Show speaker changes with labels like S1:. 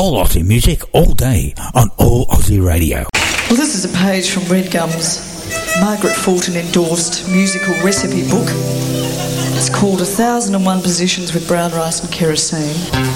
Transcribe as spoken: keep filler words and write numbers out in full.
S1: All Aussie music, all day, on All Aussie Radio.
S2: Well, this is a page from Red Gum's Margaret Fulton endorsed musical recipe book. It's called A Thousand and One Positions with Brown Rice and Kerosene.